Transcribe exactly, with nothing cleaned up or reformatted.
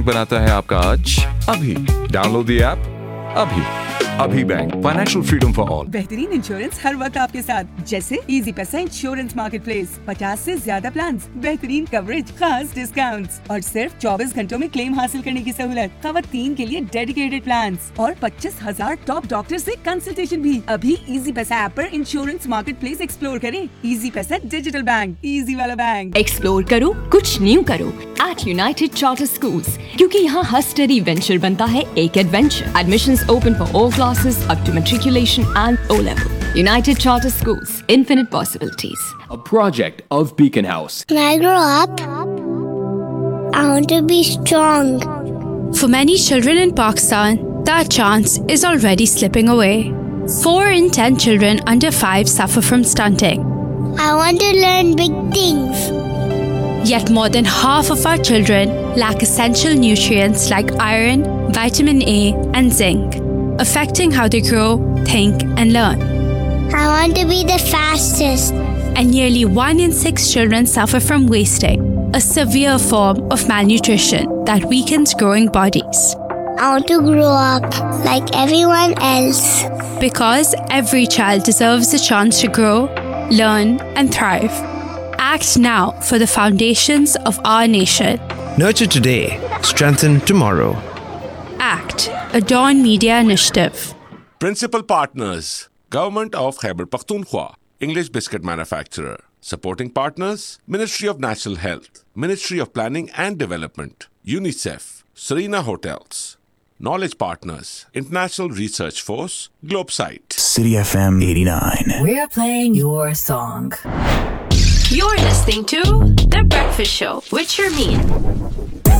बनाता है आपका आज अभी डाउनलोड द ऐप अभी अभी bank financial freedom for all. बेहतरीन इंश्योरेंस हर वक्त आपके साथ, जैसे इजी पैसा इंश्योरेंस मार्केट प्लेस। पचास से ज्यादा प्लान, बेहतरीन कवरेज, खास डिस्काउंट्स और सिर्फ चौबीस घंटों में क्लेम हासिल करने की सहूलत। खवातीन के लिए डेडिकेटेड प्लान और पच्चीस हजार टॉप डॉक्टर से कंसल्टेशन भी। अभी इजी पैसा ऐप पर इंश्योरेंस मार्केट प्लेस एक्सप्लोर करें। इजी पैसा डिजिटल बैंक, इजी वाला बैंक। एक्सप्लोर करो, कुछ न्यू करो at United Charter Schools, क्योंकि यहाँ हर स्टडी वेंचर बनता है एक adventure. Admissions open for all classes up to matriculation and O level. United Charter Schools, infinite possibilities. A project of Beacon House. When I grow up, I want to be strong. For many children in Pakistan, that chance is already slipping away. Four in ten children under five suffer from stunting. I want to learn big things. Yet more than half of our children lack essential nutrients like iron, vitamin A, and zinc, affecting how they grow, think, and learn. I want to be the fastest. And nearly one in six children suffer from wasting, a severe form of malnutrition that weakens growing bodies. I want to grow up like everyone else. Because every child deserves a chance to grow, learn, and thrive. Act now for the foundations of our nation. Nurture today, strengthen tomorrow. Act, a Dawn Media initiative. Principal partners, Government of Khyber Pakhtunkhwa, English biscuit manufacturer. Supporting partners, Ministry of National Health, Ministry of Planning and Development, UNICEF, Serena Hotels. Knowledge partners, International Research Force, Globesite. City F M eighty-nine. We're playing your song. You're listening to The Breakfast Show with Sharmeen.